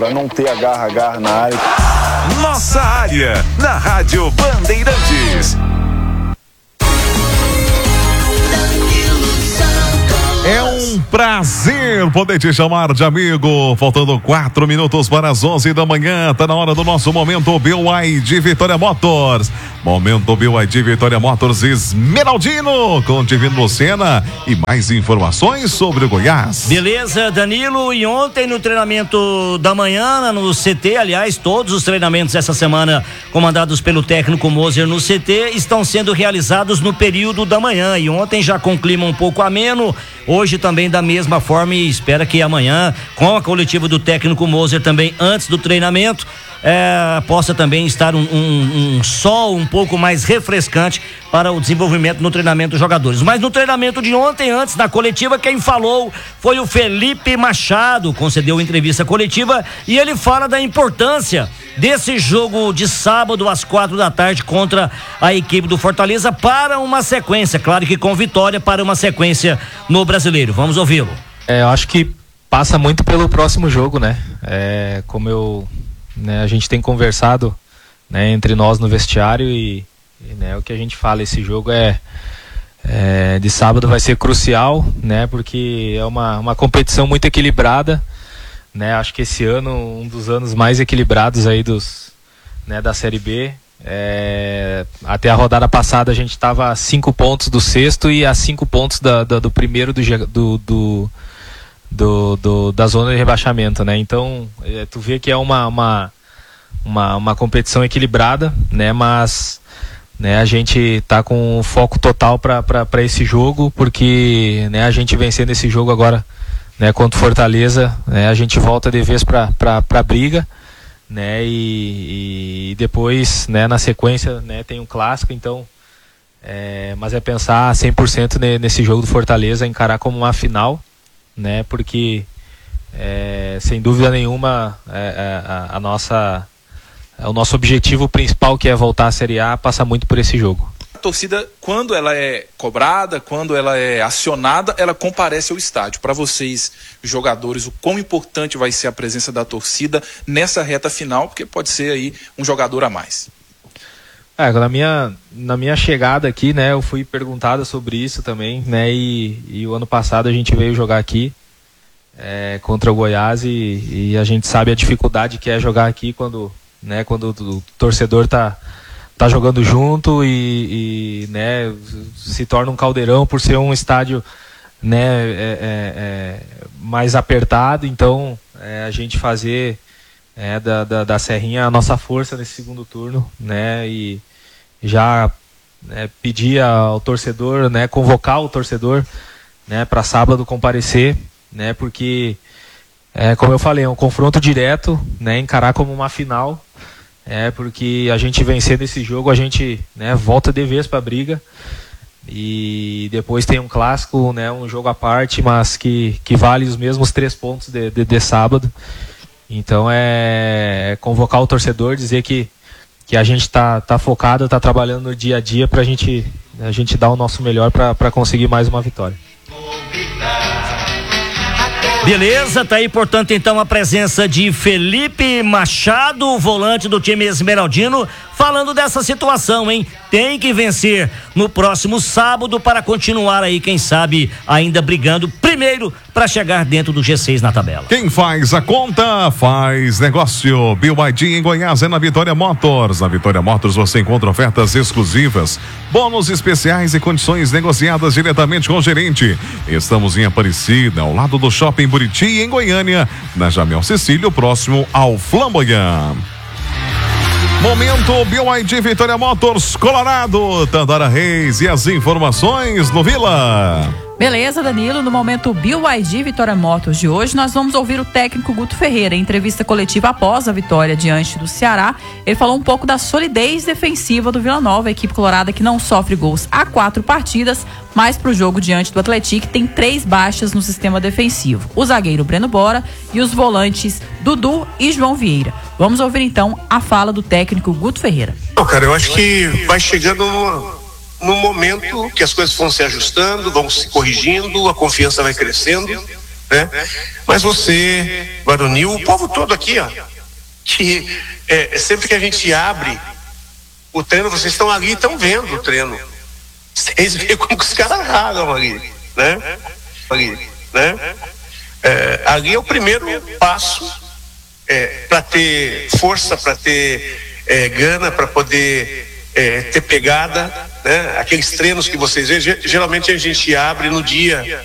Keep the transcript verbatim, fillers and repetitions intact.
para não ter agarra-agarra na área. Nossa área, na Rádio Bandeirantes. É um prazer poder te chamar de amigo. Faltando quatro minutos para as onze da manhã. Tá na hora do nosso Momento B Y D Vitória Motors. Momento B Y D Vitória Motors Esmeraldino, com Divino Lucena e mais informações sobre o Goiás. Beleza, Danilo. E ontem no treinamento da manhã, no C T, aliás, todos os treinamentos essa semana comandados pelo técnico Moser no C T estão sendo realizados no período da manhã. E ontem já com clima um pouco ameno. Hoje também da mesma forma, e espera que amanhã, com a coletiva do técnico Moser também antes do treinamento, é, possa também estar um, um, um sol um pouco mais refrescante para o desenvolvimento no treinamento dos jogadores. Mas no treinamento de ontem, antes da coletiva, quem falou foi o Felipe Machado, concedeu entrevista coletiva e ele fala da importância desse jogo de sábado às quatro da tarde contra a equipe do Fortaleza para uma sequência, claro que com vitória, para uma sequência no Brasileiro. Vamos ouvi-lo. É, eu acho que passa muito pelo próximo jogo, né? É, como eu, né, a gente tem conversado, né, entre nós no vestiário e, e né, o que a gente fala, esse jogo é, é de sábado vai ser crucial, né? Porque é uma, uma competição muito equilibrada, né? Acho que esse ano um dos anos mais equilibrados aí dos, né, da Série B. É, até a rodada passada a gente estava a cinco pontos do sexto e a cinco pontos da, da, do primeiro do, do, do, do, do, da zona de rebaixamento, né? Então é, tu vê que é uma, uma, uma, uma competição equilibrada, né? Mas, né, a gente tá com foco total para esse jogo, porque, né, a gente vencendo esse jogo agora, né, contra o Fortaleza, né, a gente volta de vez para a briga, né, e, e depois, né, na sequência, né, tem um clássico, então é, mas é pensar cem por cento nesse jogo do Fortaleza, encarar como uma final, né, porque é, sem dúvida nenhuma é, a, a nossa, o nosso objetivo principal, que é voltar à Série A, passa muito por esse jogo. A torcida, quando ela é cobrada, quando ela é acionada, ela comparece ao estádio. Para vocês, jogadores, o quão importante vai ser a presença da torcida nessa reta final, porque pode ser aí um jogador a mais. É, na minha, na minha chegada aqui, né, eu fui perguntado sobre isso também, né, e, e o ano passado a gente veio jogar aqui é, contra o Goiás e, e a gente sabe a dificuldade que é jogar aqui quando, né, quando o torcedor tá tá jogando junto e, e, né, se torna um caldeirão por ser um estádio, né, é, é, é, mais apertado. Então é, a gente fazer é, da, da, da Serrinha a nossa força nesse segundo turno, né, e já, né, pedir ao torcedor, né, convocar o torcedor, né, para sábado comparecer, né, porque é, como eu falei, é um confronto direto, né, encarar como uma final. É, porque a gente vencendo esse jogo, a gente, né, volta de vez para a briga. E depois tem um clássico, né, um jogo à parte, mas que, que vale os mesmos três pontos de, de, de sábado. Então é, é convocar o torcedor, dizer que, que a gente tá, tá focado, tá trabalhando no dia a dia para gente, a gente dar o nosso melhor para conseguir mais uma vitória. Beleza, tá aí, portanto, então a presença de Felipe Machado, volante do time esmeraldino, falando dessa situação, hein? Tem que vencer no próximo sábado para continuar aí, quem sabe, ainda brigando primeiro para chegar dentro do G seis na tabela. Quem faz a conta, faz negócio. B Y D em Goiás é na Vitória Motors. Na Vitória Motors você encontra ofertas exclusivas, bônus especiais e condições negociadas diretamente com o gerente. Estamos em Aparecida, ao lado do Shopping Buriti, em Goiânia, na Jamel Cecílio, próximo ao Flamboyant. Momento B Y D Vitória Motors, Colorado, Tandara Reis e as informações no Vila. Beleza, Danilo, no momento B Y D Vitória Motors de hoje, nós vamos ouvir o técnico Guto Ferreira em entrevista coletiva após a vitória diante do Ceará. Ele falou um pouco da solidez defensiva do Vila Nova, a equipe colorada que não sofre gols há quatro partidas, mas para o jogo diante do Atlético tem três baixas no sistema defensivo: o zagueiro Breno Bora e os volantes Dudu e João Vieira. Vamos ouvir então a fala do técnico Guto Ferreira. Não, cara, eu acho que vai chegando no... no momento que as coisas vão se ajustando, vão se corrigindo, a confiança vai crescendo né? Mas você, Guarani, o povo todo aqui, ó, que é, sempre que a gente abre o treino, vocês estão ali e estão vendo o treino. Vocês veem como que os caras ragam ali, né? Ali, né? É, ali é o primeiro passo é, para ter força, para ter é, gana, para poder é, ter pegada, né? Aqueles treinos que vocês veem, geralmente a gente abre no dia